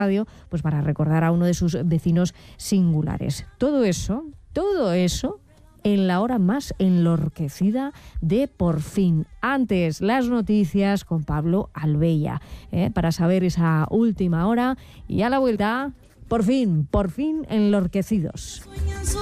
radio, pues para recordar a uno de sus vecinos singulares. Todo eso en la hora más enlorquecida de Por Fin. Antes, las noticias con Pablo Albella, para saber esa última hora, y a la vuelta, por fin enlorquecidos.